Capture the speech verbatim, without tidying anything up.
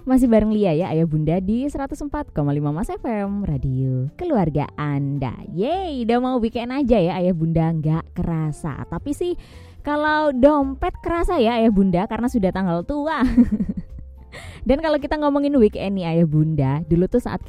Masih bareng Lia ya, Ayah Bunda di seratus empat koma lima Mas F M, radio keluarga Anda. Yeay, udah mau weekend aja ya Ayah Bunda, nggak kerasa. Tapi sih kalau dompet kerasa ya Ayah Bunda, karena sudah tanggal tua. Dan kalau kita ngomongin weekend nih Ayah Bunda, dulu tuh saat